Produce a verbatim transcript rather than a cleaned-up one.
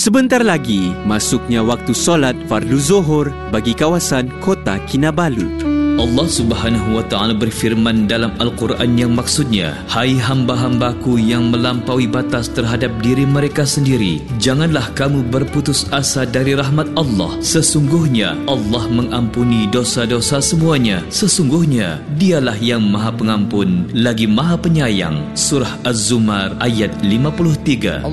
Sebentar lagi, masuknya waktu solat fardu zuhur bagi kawasan Kota Kinabalu. Allah Subhanahu wa taala berfirman dalam Al-Quran yang maksudnya, hai hamba-hambaku yang melampaui batas terhadap diri mereka sendiri, janganlah kamu berputus asa dari rahmat Allah. Sesungguhnya Allah mengampuni dosa-dosa semuanya. Sesungguhnya Dialah yang Maha Pengampun lagi Maha Penyayang. Surah Az-Zumar ayat lima puluh tiga.